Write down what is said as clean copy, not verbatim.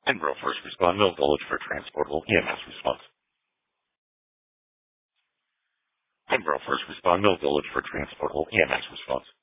Edinburgh First Respond Mill Village for Transportable EMS Response. Edinburgh First Respond Mill Village for Transportable EMS Response.